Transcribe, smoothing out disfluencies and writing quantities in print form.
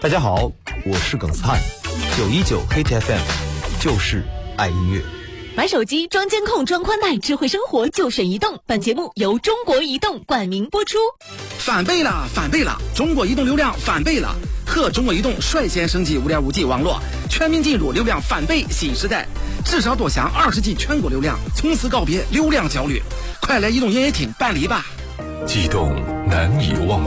大家好，我是耿灿，919 Hit FM， 就是爱音乐。 买手机装监控装宽带，智慧生活就选移动。本节目由中国移动冠名播出。 翻倍了，翻倍了！中国移动流量翻倍了，和中国移动率先升级 5.5G 网络，全面进入流量翻倍新时代。至少多享20G 全国流量，从此告别流量焦虑。快来移动营业厅办理吧！ 激动难以忘。